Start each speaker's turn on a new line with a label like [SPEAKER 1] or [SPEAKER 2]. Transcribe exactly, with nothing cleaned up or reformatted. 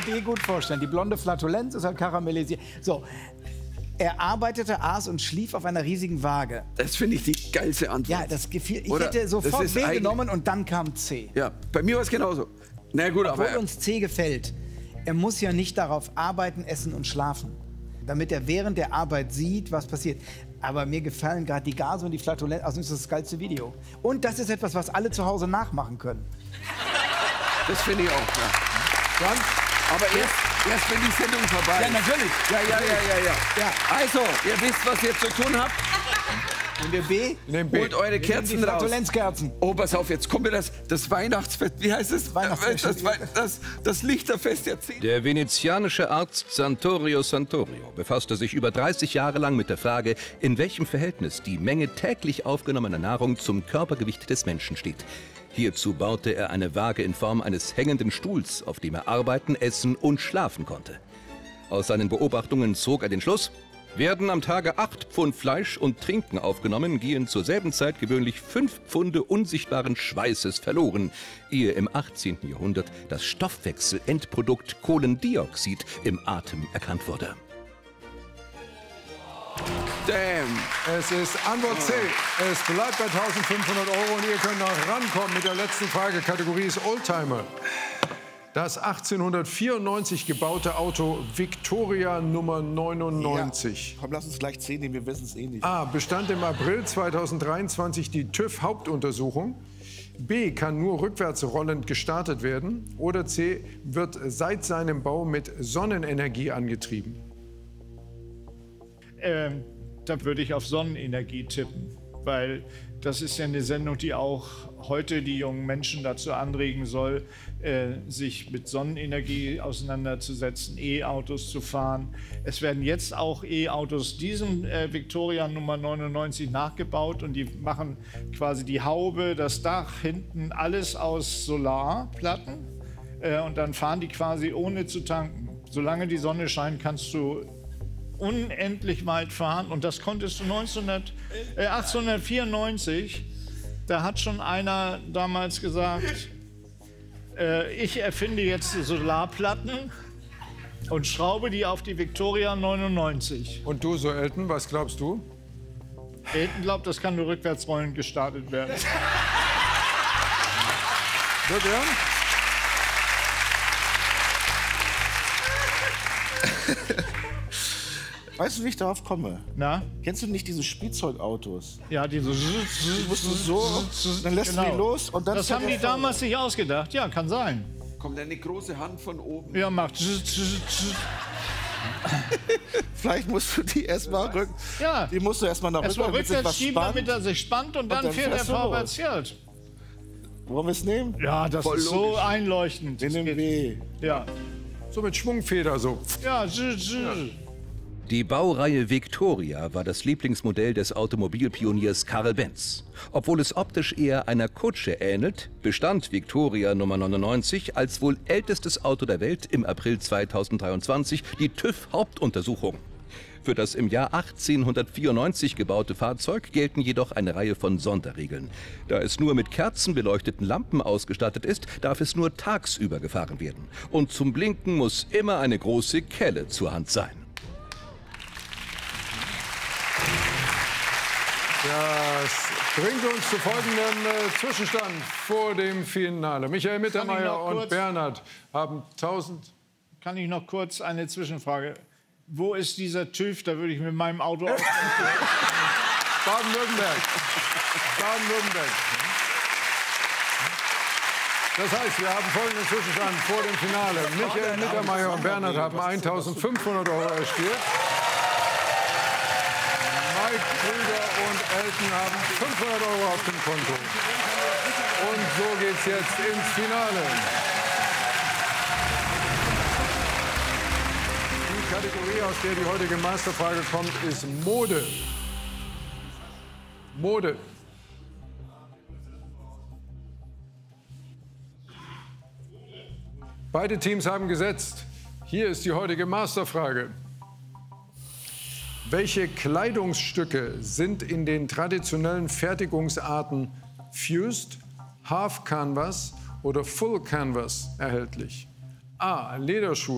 [SPEAKER 1] B gut vorstellen. Die blonde Flatulenz ist halt karamellisiert. So, er arbeitete, aß und schlief auf einer riesigen Waage.
[SPEAKER 2] Das finde ich die geilste Antwort.
[SPEAKER 1] Ja, das gefiel. Ich
[SPEAKER 2] Oder
[SPEAKER 1] hätte sofort B
[SPEAKER 2] eigentlich-
[SPEAKER 1] genommen und dann kam C.
[SPEAKER 2] Ja, bei mir war es genauso. Na gut,
[SPEAKER 1] Obwohl
[SPEAKER 2] aber...
[SPEAKER 1] uns C gefällt. Er muss ja nicht darauf arbeiten, essen und schlafen, damit er während der Arbeit sieht, was passiert. Aber mir gefallen gerade die Gase und die Flatulenz. Also das ist das geilste Video. Und das ist etwas, was alle zu Hause nachmachen können.
[SPEAKER 2] Das finde ich auch, ja.
[SPEAKER 3] Dann,
[SPEAKER 2] Aber erst, erst wenn die Sendung vorbei ist.
[SPEAKER 1] Ja, natürlich.
[SPEAKER 2] Ja, ja, ja, ja, ja.
[SPEAKER 1] Ja.
[SPEAKER 2] Also, ihr wisst, was ihr zu tun habt.
[SPEAKER 1] Nehmen wir B.
[SPEAKER 3] nehmen B.
[SPEAKER 2] Holt eure
[SPEAKER 1] Wir nehmen
[SPEAKER 2] Kerzen
[SPEAKER 1] die
[SPEAKER 2] raus.
[SPEAKER 1] Flatulenzkerzen.
[SPEAKER 2] Oh, pass auf, jetzt kommt mir das, das Weihnachtsfest. Wie heißt es?
[SPEAKER 1] Weihnachtsfest.
[SPEAKER 2] Das, das, das, das Lichterfest der Zehn.
[SPEAKER 4] Der venezianische Arzt Santorio Santorio befasste sich über dreißig Jahre lang mit der Frage, in welchem Verhältnis die Menge täglich aufgenommener Nahrung zum Körpergewicht des Menschen steht. Hierzu baute er eine Waage in Form eines hängenden Stuhls, auf dem er arbeiten, essen und schlafen konnte. Aus seinen Beobachtungen zog er den Schluss: Werden am Tage acht Pfund Fleisch und Trinken aufgenommen, gehen zur selben Zeit gewöhnlich fünf Pfunde unsichtbaren Schweißes verloren, ehe im achtzehnten Jahrhundert das Stoffwechselendprodukt Kohlendioxid im Atem erkannt wurde.
[SPEAKER 2] Damn.
[SPEAKER 3] Es ist Antwort C. Es bleibt bei eintausendfünfhundert Euro und ihr könnt noch rankommen mit der letzten Frage. Kategorie ist Oldtimer. Das achtzehnhundertvierundneunzig gebaute Auto Victoria Nummer neunundneunzig.
[SPEAKER 5] Ja. Komm, lass uns gleich C nehmen, wir wissen es eh nicht.
[SPEAKER 3] A. Bestand im April zweitausenddreiundzwanzig die TÜV-Hauptuntersuchung. B. Kann nur rückwärts rollend gestartet werden. Oder C. Wird seit seinem Bau mit Sonnenenergie angetrieben.
[SPEAKER 6] Ähm, da würde ich auf Sonnenenergie tippen, weil das ist ja eine Sendung, die auch heute die jungen Menschen dazu anregen soll, äh, sich mit Sonnenenergie auseinanderzusetzen, E-Autos zu fahren. Es werden jetzt auch E-Autos diesem äh, Victoria Nummer neunundneunzig nachgebaut und die machen quasi die Haube, das Dach, hinten alles aus Solarplatten äh, und dann fahren die quasi ohne zu tanken. Solange die Sonne scheint, kannst du unendlich weit fahren und das konntest du neunzehnhundert, äh, achtzehnhundertvierundneunzig. Da hat schon einer damals gesagt, äh, ich erfinde jetzt Solarplatten und schraube die auf die Victoria neunundneunzig.
[SPEAKER 3] Und du, so Elton, was glaubst du?
[SPEAKER 6] Elton glaubt, das kann nur rückwärtsrollend gestartet werden.
[SPEAKER 3] Wird er?
[SPEAKER 5] Weißt du, wie ich darauf komme?
[SPEAKER 6] Na?
[SPEAKER 5] Kennst du nicht diese Spielzeugautos?
[SPEAKER 6] Ja, die so.
[SPEAKER 5] Die musst du so, dann lässt du die los und dann...
[SPEAKER 6] Das
[SPEAKER 5] fährt
[SPEAKER 6] haben die
[SPEAKER 5] er vorne.
[SPEAKER 6] damals sich ausgedacht. Ja, kann sein.
[SPEAKER 2] Kommt eine große Hand von oben.
[SPEAKER 6] Ja, macht.
[SPEAKER 5] Vielleicht musst du die erstmal rück...
[SPEAKER 6] Ja.
[SPEAKER 5] Die musst du erstmal nach
[SPEAKER 6] Erstmal
[SPEAKER 5] rückwärts, damit sich
[SPEAKER 6] rückwärts
[SPEAKER 5] was
[SPEAKER 6] schieben,
[SPEAKER 5] spannt.
[SPEAKER 6] damit er sich spannt und dann,
[SPEAKER 5] dann
[SPEAKER 6] fährt er
[SPEAKER 5] fährst du
[SPEAKER 6] vorwärts.
[SPEAKER 5] los.
[SPEAKER 6] Ja.
[SPEAKER 5] Wollen wir es nehmen?
[SPEAKER 6] Ja, das
[SPEAKER 2] Voll
[SPEAKER 6] ist so
[SPEAKER 2] logisch.
[SPEAKER 6] einleuchtend.
[SPEAKER 5] Wir
[SPEAKER 6] Das
[SPEAKER 5] nehmen
[SPEAKER 6] geht-
[SPEAKER 5] B.
[SPEAKER 6] Ja.
[SPEAKER 3] So mit Schwungfeder so.
[SPEAKER 6] Ja, zsch, zsch.
[SPEAKER 4] Die Baureihe Victoria war das Lieblingsmodell des Automobilpioniers Karl Benz. Obwohl es optisch eher einer Kutsche ähnelt, bestand Victoria Nummer neunundneunzig als wohl ältestes Auto der Welt im April zweitausenddreiundzwanzig die TÜV-Hauptuntersuchung. Für das im Jahr achtzehnhundertvierundneunzig gebaute Fahrzeug gelten jedoch eine Reihe von Sonderregeln. Da es nur mit kerzenbeleuchteten Lampen ausgestattet ist, darf es nur tagsüber gefahren werden. Und zum Blinken muss immer eine große Kelle zur Hand sein.
[SPEAKER 3] Das bringt uns zu folgendem äh, Zwischenstand vor dem Finale. Michael Mittermeier
[SPEAKER 6] noch
[SPEAKER 3] und
[SPEAKER 6] kurz-
[SPEAKER 3] Bernhard haben tausend...
[SPEAKER 6] Kann ich noch kurz eine Zwischenfrage? Wo ist dieser TÜV? Da würde ich mit meinem Auto auf.
[SPEAKER 3] Baden-Württemberg. Baden-Württemberg. Das heißt, wir haben folgenden Zwischenstand vor dem Finale. Michael Mittermeier und Bernhard haben eintausendfünfhundert Euro erspielt. Mike Krüger und Elton haben fünfhundert Euro auf dem Konto. Und so geht's jetzt ins Finale. Die Kategorie, aus der die heutige Masterfrage kommt, ist Mode. Mode. Beide Teams haben gesetzt. Hier ist die heutige Masterfrage. Welche Kleidungsstücke sind in den traditionellen Fertigungsarten Fused, Half Canvas oder Full Canvas erhältlich? A. Lederschuhe.